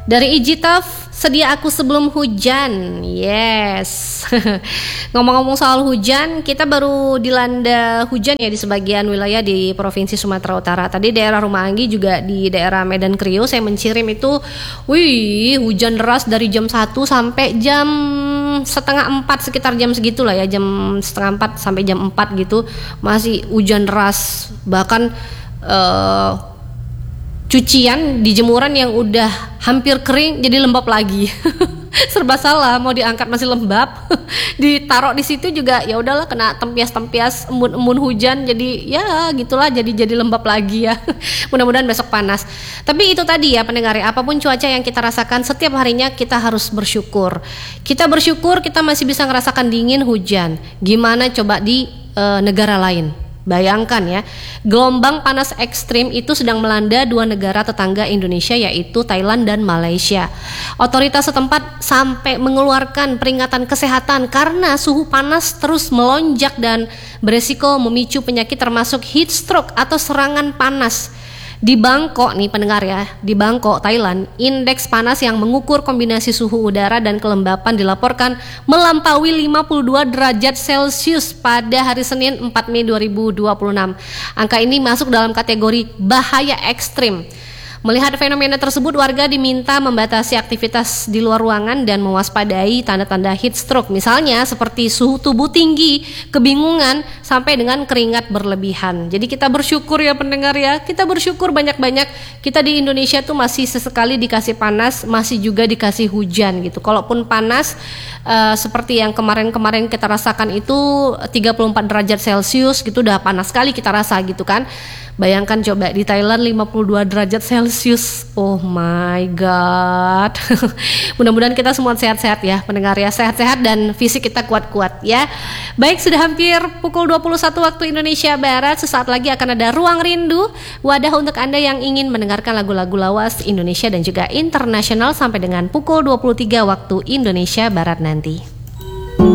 Dari Ijitaf, sedia aku sebelum hujan. Yes. Ngomong-ngomong soal hujan, kita baru dilanda hujan ya di sebagian wilayah di Provinsi Sumatera Utara. Tadi daerah Rumah Anggi juga di daerah Medan Krio saya mencirim itu, hujan deras dari jam 1 sampai jam setengah 4, sekitar jam segitulah ya, jam setengah 4 sampai jam 4 gitu. Masih hujan deras, bahkan cucian di jemuran yang udah hampir kering jadi lembab lagi. Serba salah, mau diangkat masih lembab, ditaruh di situ juga ya udahlah kena tempias-tempias embun-embun hujan, jadi ya gitulah, jadi lembab lagi ya. Mudah-mudahan besok panas. Tapi itu tadi ya pendengar, apapun cuaca yang kita rasakan setiap harinya kita harus bersyukur. Kita bersyukur kita masih bisa ngerasakan dingin hujan. Gimana coba di negara lain? Bayangkan ya, gelombang panas ekstrim itu sedang melanda dua negara tetangga Indonesia yaitu Thailand dan Malaysia. Otoritas setempat sampai mengeluarkan peringatan kesehatan karena suhu panas terus melonjak dan beresiko memicu penyakit termasuk heat stroke atau serangan panas. Di Bangkok nih pendengar ya, di Bangkok, Thailand, indeks panas yang mengukur kombinasi suhu udara dan kelembapan dilaporkan melampaui 52 derajat Celcius pada hari Senin 4 Mei 2026. Angka ini masuk dalam kategori bahaya ekstrim. Melihat fenomena tersebut, warga diminta membatasi aktivitas di luar ruangan dan mewaspadai tanda-tanda heat stroke, misalnya seperti suhu tubuh tinggi, kebingungan, sampai dengan keringat berlebihan. Jadi kita bersyukur ya pendengar ya, kita bersyukur banyak-banyak. Kita di Indonesia tuh masih sesekali dikasih panas, masih juga dikasih hujan gitu. Kalaupun panas seperti yang kemarin-kemarin kita rasakan itu 34 derajat Celcius gitu, udah panas sekali kita rasa gitu kan. Bayangkan coba di Thailand 52 derajat Celcius. Oh my god. Mudah-mudahan kita semua sehat-sehat ya pendengar ya, sehat-sehat dan fisik kita kuat-kuat ya. Baik, sudah hampir pukul 21 waktu Indonesia Barat. Sesaat lagi akan ada Ruang Rindu, wadah untuk Anda yang ingin mendengarkan lagu-lagu lawas Indonesia dan juga internasional sampai dengan pukul 23 waktu Indonesia Barat nanti.